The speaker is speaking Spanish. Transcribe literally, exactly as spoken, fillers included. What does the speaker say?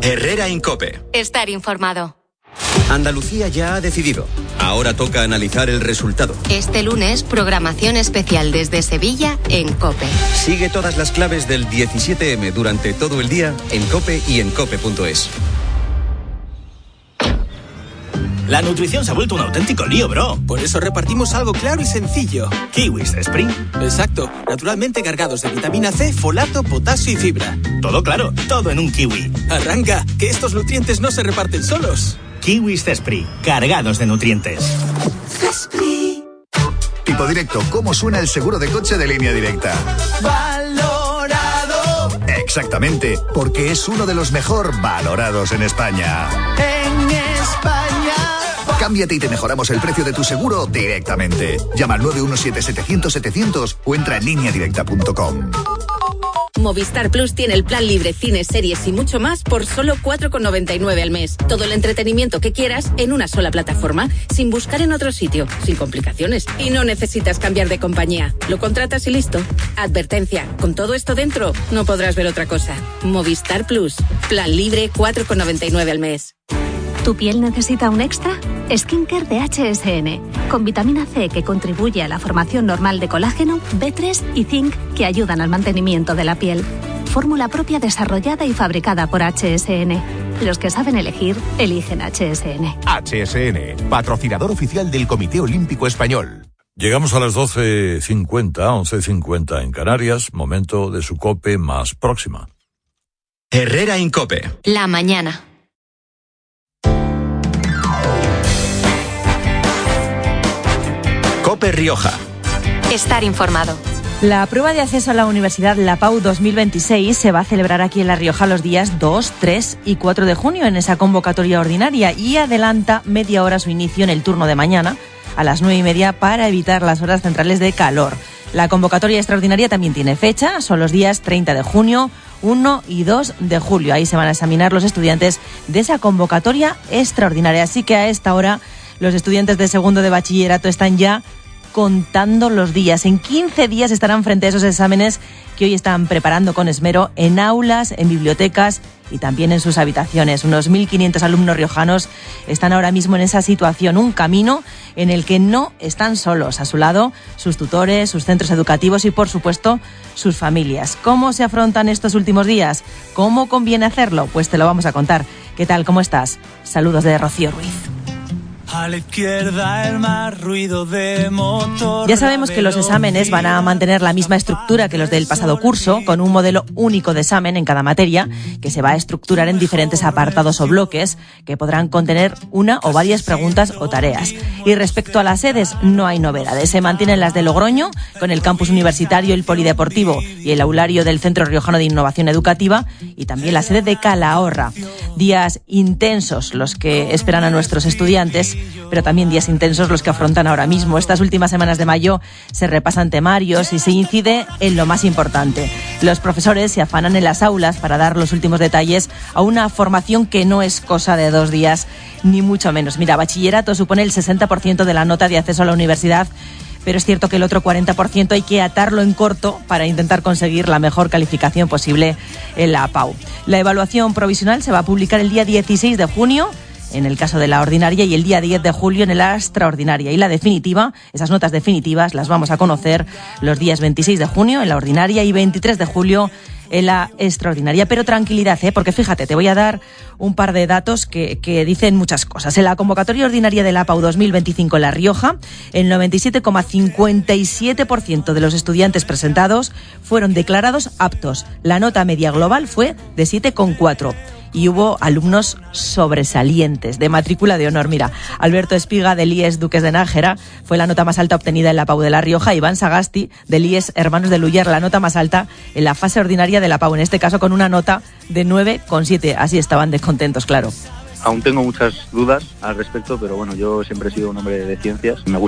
Herrera en COPE. Estar informado. Andalucía ya ha decidido. Ahora toca analizar el resultado. Este lunes, programación especial desde Sevilla en COPE. Sigue todas las claves del diecisiete eme durante todo el día en COPE y en cope punto es. La nutrición se ha vuelto un auténtico lío, bro. Por eso repartimos algo claro y sencillo. Kiwis Spring. Exacto. Naturalmente cargados de vitamina C, folato, potasio y fibra. Todo claro, todo en un kiwi. Arranca, que estos nutrientes no se reparten solos. Kiwis Spring, cargados de nutrientes. Tipo Directo, ¿cómo suena el seguro de coche de Línea Directa? Valorado. Exactamente, porque es uno de los mejor valorados en España. En España. Cámbiate y te mejoramos el precio de tu seguro directamente. Llama al nueve uno siete, setecientos, setecientos o entra en línea directa punto com. Movistar Plus tiene el plan libre, cines, series y mucho más por solo cuatro con noventa y nueve al mes. Todo el entretenimiento que quieras en una sola plataforma, sin buscar en otro sitio, sin complicaciones. Y no necesitas cambiar de compañía. Lo contratas y listo. Advertencia, con todo esto dentro, no podrás ver otra cosa. Movistar Plus, plan libre, cuatro con noventa y nueve al mes. ¿Tu piel necesita un extra? Skincare de H S N, con vitamina C que contribuye a la formación normal de colágeno, B tres y zinc que ayudan al mantenimiento de la piel. Fórmula propia desarrollada y fabricada por H S N. Los que saben elegir, eligen H S N. H S N, patrocinador oficial del Comité Olímpico Español. Llegamos a las doce cincuenta, once cincuenta en Canarias, momento de su COPE más próxima. Herrera en COPE. La mañana. COPE Rioja. Estar informado. La prueba de acceso a la Universidad La Pau dos mil veintiséis se va a celebrar aquí en La Rioja los días dos, tres y cuatro de junio en esa convocatoria ordinaria y adelanta media hora su inicio en el turno de mañana a las nueve y media para evitar las horas centrales de calor. La convocatoria extraordinaria también tiene fecha, son los días treinta de junio, uno y dos de julio. Ahí se van a examinar los estudiantes de esa convocatoria extraordinaria. Así que a esta hora los estudiantes de segundo de bachillerato están ya contando los días. En quince días estarán frente a esos exámenes que hoy están preparando con esmero en aulas, en bibliotecas y también en sus habitaciones. Unos mil quinientos alumnos riojanos están ahora mismo en esa situación, un camino en el que no están solos. A su lado, sus tutores, sus centros educativos y, por supuesto, sus familias. ¿Cómo se afrontan estos últimos días? ¿Cómo conviene hacerlo? Pues te lo vamos a contar. ¿Qué tal? ¿Cómo estás? Saludos de Rocío Ruiz. A la izquierda el más ruido de motor. Ya sabemos que los exámenes van a mantener la misma estructura que los del pasado curso, con un modelo único de examen en cada materia, que se va a estructurar en diferentes apartados o bloques, que podrán contener una o varias preguntas o tareas. Y respecto a las sedes, no hay novedades. Se mantienen las de Logroño, con el campus universitario, el polideportivo y el aulario del Centro Riojano de Innovación Educativa, y también la sede de Calahorra. Días intensos los que esperan a nuestros estudiantes, pero también días intensos los que afrontan ahora mismo. Estas últimas semanas de mayo se repasan temarios y se incide en lo más importante. Los profesores se afanan en las aulas para dar los últimos detalles a una formación que no es cosa de dos días, ni mucho menos. Mira, bachillerato supone el sesenta por ciento de la nota de acceso a la universidad, pero es cierto que el otro cuarenta por ciento hay que atarlo en corto para intentar conseguir la mejor calificación posible en la P A U. La evaluación provisional se va a publicar el día dieciséis de junio, en el caso de la ordinaria, y el día diez de julio en la extraordinaria. Y la definitiva, esas notas definitivas las vamos a conocer los días veintiséis de junio en la ordinaria y veintitrés de julio en la extraordinaria. Pero tranquilidad, ¿eh? Porque fíjate, te voy a dar un par de datos que, que dicen muchas cosas. En la convocatoria ordinaria de la P A U dos mil veinticinco en La Rioja, el noventa y siete coma cincuenta y siete por ciento de los estudiantes presentados fueron declarados aptos. La nota media global fue de siete coma cuatro. Y hubo alumnos sobresalientes, de matrícula de honor. Mira, Alberto Espiga, del I E S Duques de Nájera, fue la nota más alta obtenida en la P A U de La Rioja. Iván Sagasti, del I E S Hermanos de Luyer, la nota más alta en la fase ordinaria de la P A U, en este caso con una nota de nueve coma siete. Así estaban descontentos, claro. Aún tengo muchas dudas al respecto, pero bueno, yo siempre he sido un hombre de ciencias. Me gusta